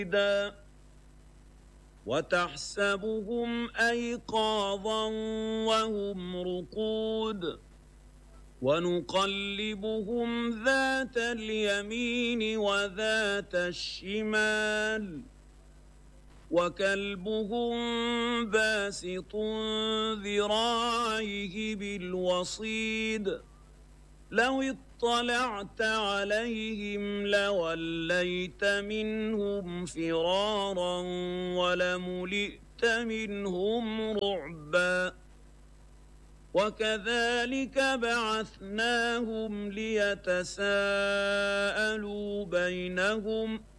وتحسبهم أيقاظا وهم رقود ونقلبهم ذات اليمين وذات الشمال وكلبهم باسط ذراعيه بالوصيد لو اطلعت عليهم لوليت منهم فرارا ولملئت منهم رعبا وكذلك بعثناهم ليتساءلوا بينهم